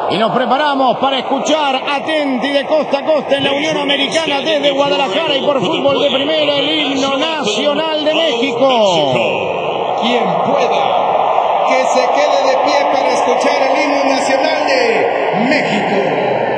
Y nos preparamos para escuchar atenti de costa a costa en la Unión Americana desde Guadalajara y por Fútbol de Primera el himno nacional de México. Quien pueda, que se quede de pie para escuchar el